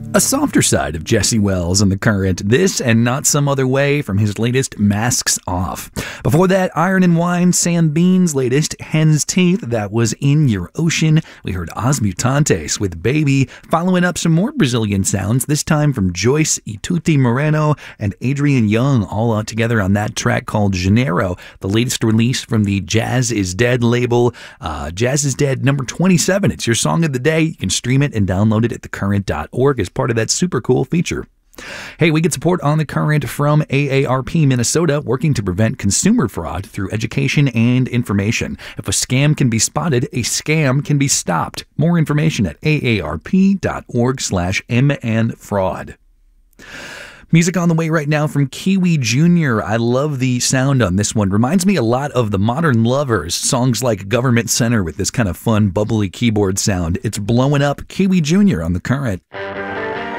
A softer side of Jesse Wells on The Current, this and Not Some Other Way from his latest Masks Off. Before that, Iron and Wine, Sam Bean's latest Hen's Teeth, that was In Your Ocean. We heard Os Mutantes with Baby, following up some more Brazilian sounds, this time from Joyce Ituti Moreno and Adrian Young, all out together on that track called Janeiro, the latest release from the Jazz Is Dead label. Jazz Is Dead number 27. It's your song of the day. You can stream it and download it at thecurrent.org as part of that super cool feature. Hey, we get support on The Current from AARP Minnesota, working to prevent consumer fraud through education and information. If a scam can be spotted, a scam can be stopped. More information at aarp.org/mnfraud. Music on the way right now from Kiwi Jr. I love the sound on this one. Reminds me a lot of the Modern Lovers, songs like Government Center with this kind of fun, bubbly keyboard sound. It's blowing up. Kiwi Jr. on The Current.